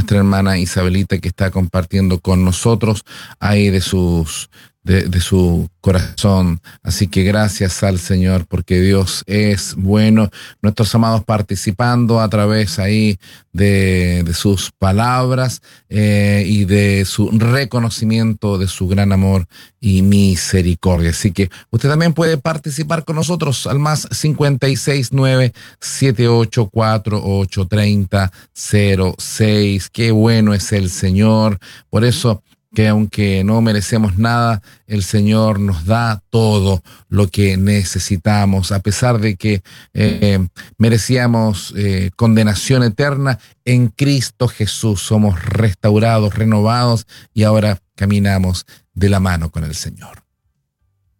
nuestra hermana Isabelita, que está compartiendo con nosotros ahí de su corazón. Así que gracias al Señor, porque Dios es bueno. Nuestros amados participando a través ahí de sus palabras y de su reconocimiento de su gran amor y misericordia. Así que usted también puede participar con nosotros al más 569-7848-3006. Qué bueno es el Señor. Por eso que aunque no merecemos nada, el Señor nos da todo lo que necesitamos, a pesar de que merecíamos condenación eterna. En Cristo Jesús somos restaurados, renovados y ahora caminamos de la mano con el Señor.